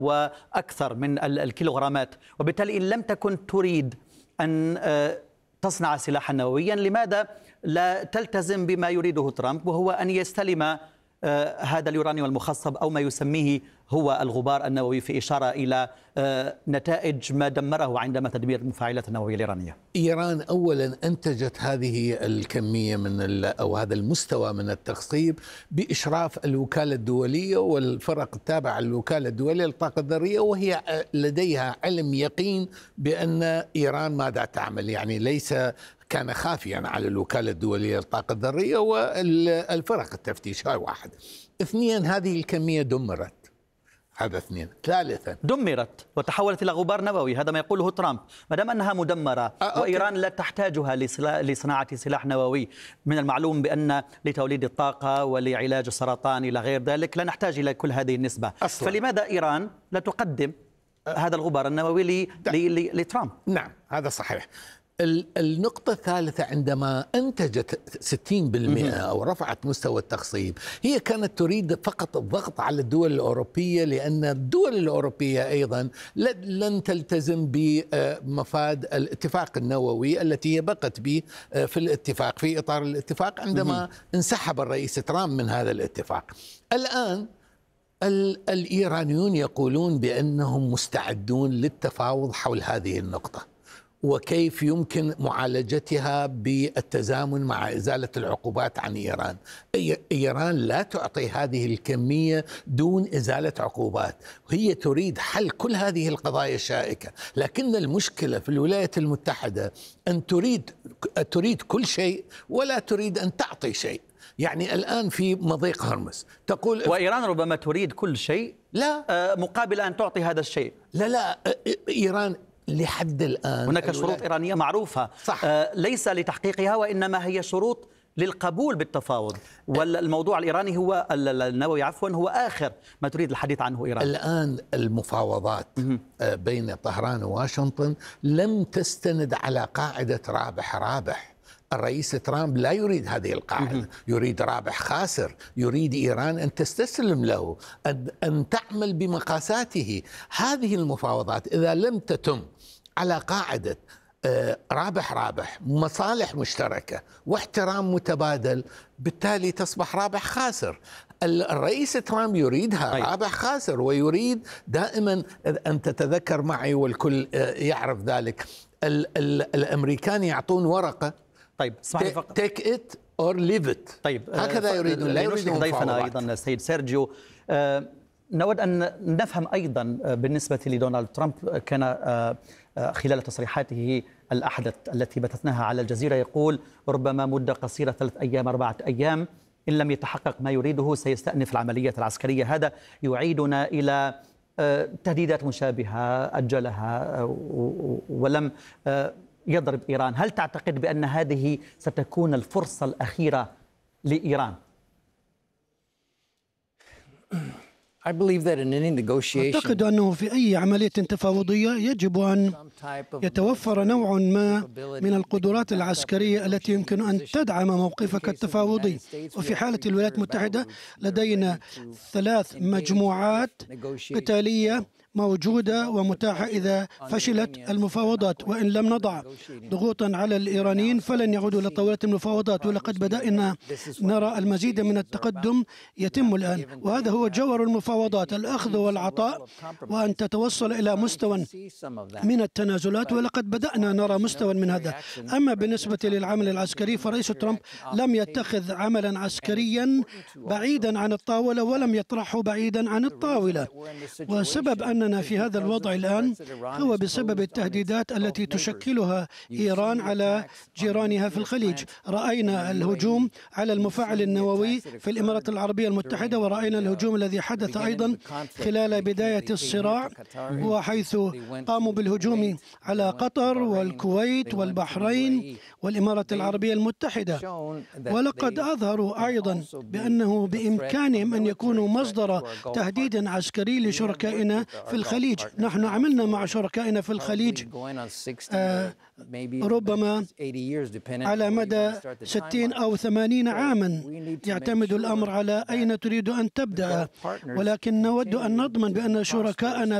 وأكثر من الكيلوغرامات، وبالتالي إن لم تكن تريد أن تصنع سلاحا نوويا، لماذا لا تلتزم بما يريده ترامب، وهو أن يستلم هذا اليورانيوم المخصب أو ما يسميه هو الغبار النووي، في إشارة إلى نتائج ما دمره عندما تدمير المفاعلات النووية الإيرانية؟ إيران أولا أنتجت هذه الكمية أو هذا المستوى من التخصيب بإشراف الوكالة الدولية والفرق التابعة للوكالة الدولية للطاقة الذرية، وهي لديها علم يقين بأن إيران ماذا تعمل. يعني ليس كان خافيا على الوكالة الدولية للطاقة الذرية والفرق التفتيش. هاي واحد. اثنين، هذه الكمية دمرت. هذا اثنين. ثالثا، دمرت وتحولت إلى غبار نووي، هذا ما يقوله ترامب. ما دام أنها مدمرة وإيران لا تحتاجها لصناعة سلاح نووي، من المعلوم بأن لتوليد الطاقة ولعلاج السرطان إلى غير ذلك لا نحتاج إلى كل هذه النسبة أصلاً. فلماذا إيران لا تقدم هذا الغبار النووي لترامب؟ نعم، هذا صحيح. النقطة الثالثة، عندما أنتجت 60% أو رفعت مستوى التخصيب، هي كانت تريد فقط الضغط على الدول الأوروبية، لأن الدول الأوروبية أيضا لن تلتزم بمفاد الاتفاق النووي التي هي بقت به في الاتفاق، في إطار الاتفاق، عندما انسحب الرئيس ترامب من هذا الاتفاق. الآن الإيرانيون يقولون بأنهم مستعدون للتفاوض حول هذه النقطة، وكيف يمكن معالجتها بالتزامن مع إزالة العقوبات عن إيران. إيران لا تعطي هذه الكمية دون إزالة عقوبات، هي تريد حل كل هذه القضايا الشائكة. لكن المشكلة في الولايات المتحدة أن تريد كل شيء ولا تريد أن تعطي شيء. يعني الآن في مضيق هرمز تقول، وإيران ربما تريد كل شيء لا مقابل أن تعطي هذا الشيء. لا إيران لحد الآن هناك شروط إيرانية معروفة، صح. ليس لتحقيقها، وإنما هي شروط للقبول بالتفاوض. والموضوع الإيراني هو النووي هو آخر ما تريد الحديث عنه إيران. الآن المفاوضات بين طهران وواشنطن لم تستند على قاعدة رابح رابح. الرئيس ترامب لا يريد هذه القاعدة، يريد رابح خاسر، يريد إيران أن تستسلم له، أن تعمل بمقاساته. هذه المفاوضات إذا لم تتم على قاعدة رابح رابح، مصالح مشتركة واحترام متبادل، بالتالي تصبح رابح خاسر. الرئيس ترامب يريدها رابح خاسر، ويريد دائما، أن تتذكر معي والكل يعرف ذلك، الأمريكان يعطون ورقة، طيب take it or leave it. طيب هكذا يريدون، لا يريدون ضيفنا أيضا السيد سيرجيو. نود أن نفهم أيضا بالنسبة لدونالد ترامب، كان خلال تصريحاته الأحدث التي بثثناها على الجزيرة يقول ربما مدة قصيرة 3 أيام 4 أيام، إن لم يتحقق ما يريده سيستأنف العملية العسكرية. هذا يعيدنا إلى تهديدات مشابهة أجلها ولم يضرب إيران. هل تعتقد بأن هذه ستكون الفرصة الأخيرة لإيران؟ أعتقد أنه في أي عملية تفاوضية يجب أن يتوفر نوع ما من القدرات العسكرية التي يمكن أن تدعم موقفك التفاوضي. وفي حالة الولايات المتحدة لدينا 3 مجموعات قتالية موجودة ومتاحة إذا فشلت المفاوضات، وإن لم نضع ضغوطا على الإيرانيين فلن يعودوا إلى طاولة المفاوضات. ولقد بدأنا نرى المزيد من التقدم يتم الآن، وهذا هو جوهر المفاوضات، الأخذ والعطاء، وأن تتوصل إلى مستوى من التنازلات، ولقد بدأنا نرى مستوى من هذا. أما بالنسبة للعمل العسكري فرئيس ترامب لم يتخذ عملا عسكريا بعيدا عن الطاولة ولم يطرحه بعيدا عن الطاولة، وسبب أننا في هذا الوضع الآن هو بسبب التهديدات التي تشكلها إيران على جيرانها في الخليج. رأينا الهجوم على المفاعل النووي في الإمارات العربية المتحدة، ورأينا الهجوم الذي حدث أيضا خلال بداية الصراع، وحيث قاموا بالهجوم على قطر والكويت والبحرين والإمارات العربية المتحدة، ولقد أظهروا أيضا بأنه بإمكانهم أن يكونوا مصدر تهديد عسكري لشركائنا في الخليج. نحن عملنا مع شركائنا في الخليج ربما على مدى 60 أو 80 عاما، يعتمد الأمر على أين تريد أن تبدأ، ولكن نود أن نضمن بأن شركائنا